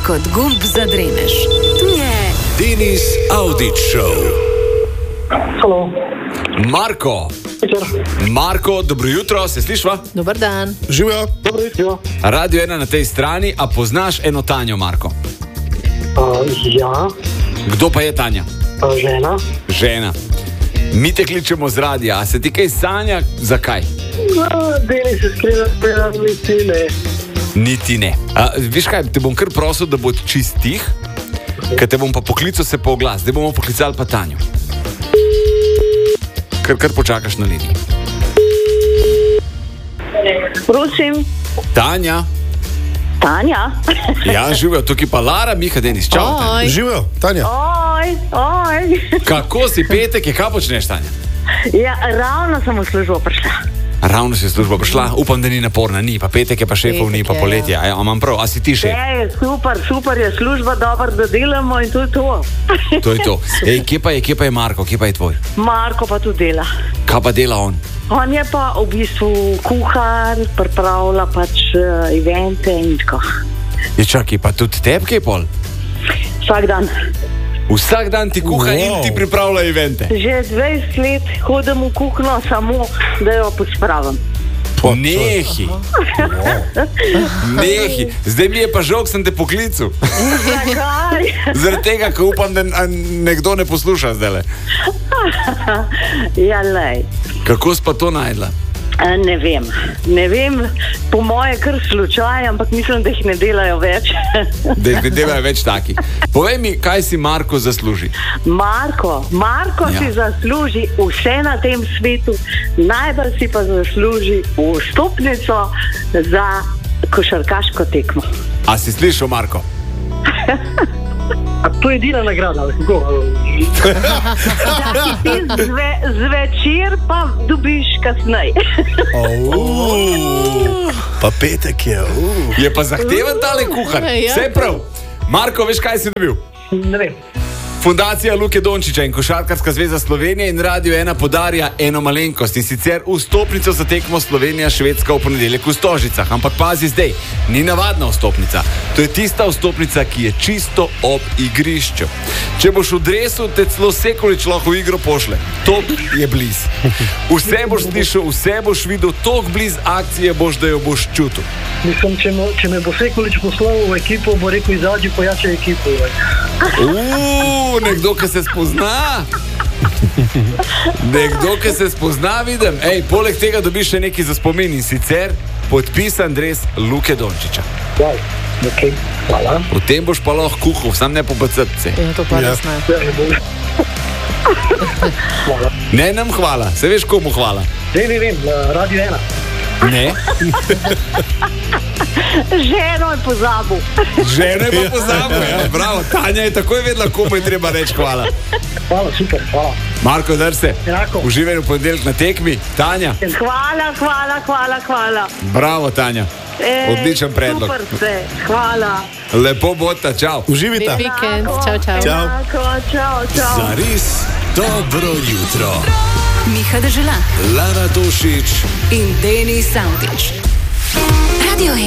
kot gumb za dremež. Tu je Denis Avdić Show. Halo. Marko. Večer. Marko, dobro jutro, se slišva? Dobar dan. Živijo. Dobro jutro. Radio 1 na tej strani, a poznaš eno Tanjo, Marko? Ja, Kdo pa je Tanja? žena. Žena. Mi te kličemo z radia, a se ti kaj sanja? Zakaj? Deli se skriva, niti ne. Niti ne. Viš kaj, te bom kar prosil, da bo čist tih, ker te bom pa poklical se po oglas. Zdaj bomo poklicali pa Tanjo. Kar počakaš na liniji. Prosim, Tanja. Tanja. Ja, živijo, tukaj pa Lara, Miha, Denis. Čau, Tanja. Oj. Živijo, Tanja. Oj. Kako si petek, kaj počneš, Tanja? Ja, ravno sem v službo prišla. Ravno si v službo prišla, upam, da ni naporna, ni, pa petek je pa šefov, ni pa Petek je, poletje. A imam prav, a si ti šef? Je, super je služba, dobro, da delamo in to je to. To je to. Ej, kje pa je Marko, kje pa je tvoj? Marko pa tudi dela. Kaj pa dela on? On je pa v bistvu kuhar, pripravlja pač evente in tako. Je čakaj, pa tudi tebi kaj pol? Vsak dan. Vsak dan ti kuha in ti pripravlja evente. Že 20 let hodim v kuhno, samo da jo pospravim. Nehi. Nehi. Zdaj mi je pa žal, sem te poklical. Zakaj? Zaradi tega, ker upam, da nekdo ne posluša zdajle. Ja, lej. Kako si pa to najdla? Ne vem, po moje kar slučaj, ampak mislim, da jih ne delajo več. Da jih ne delajo več taki. Povej mi, kaj si Marko zasluži? Marko Ja. si zasluži vse na tem svetu, najbolj si pa zasluži vstopnico za košarkaško tekmo. A si slišal, Marko? A to je edina nagrada, ali kako? Ti zvečer pa dobiš kasneje. Pa petek je. Je pa zahteven tale kuhar. Ja. Vse prav. Marko, veš, kaj si dobil? Ne vem. Fundacija Luke Dončića in Košarkarska zveza Slovenije in Radio 1 podarja eno malenkost, in sicer vstopnico za tekmo Slovenija-Švedska v ponedeljek v Stožicah. Ampak pazi zdaj, ni navadna vstopnica. To je tista vstopnica, ki je čisto ob igrišču. Če boš v dresu, te celo Sekulič lahko v igro pošle. Tok je bliz. Vse boš slišal, vse boš videl, tok bliz akcije boš, da jo boš čutil. Mislim, če me bo Sekulič poslal v ekipo, bo rekel izađi pojačaj ekipo. Nekdo, ki se spozna. Nekdo, ki se spozna, vidim. Ej, poleg tega dobiš še nekaj za spomin, in sicer podpisan dres Luke Dončića. Wow, ok, hvala. V tem boš pa lahko kuhal, sam ne po BCC. Ja, to pa res ne. Ja, ne bo. Hvala. Ne nam hvala, se veš komu hvala? Zdaj ne vem, Radio 1. Ne? Ženo je pozabil. Ženo je pa pozabil, ja, bravo. Tanja je takoj vedela, komu je treba reči hvala. Hvala, super, hvala. Marko, drse, Enako. uživaj v ponedeljek na tekmi. Tanja, Hvala. bravo, Tanja. Odličen predlog. Super se, hvala. Lepo bota, čau. Uživite. Lep vikend. Čau. Čau. Zares dobro jutro. Miha Dežela Lara Tošić in Denis Avdić. Radio